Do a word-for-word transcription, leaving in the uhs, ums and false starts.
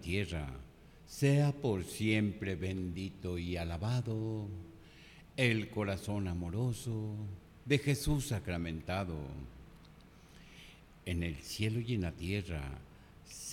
tierra, sea por siempre bendito y alabado el corazón amoroso de Jesús sacramentado. En el cielo y en la tierra,